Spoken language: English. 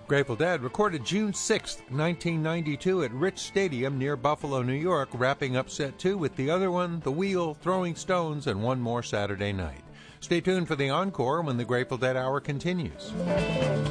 Grateful Dead recorded June 6, 1992 at Rich Stadium near Buffalo, New York, wrapping up set 2 with The Other One, The Wheel, Throwing Stones, and One More Saturday Night. Stay tuned for the encore when the Grateful Dead Hour continues.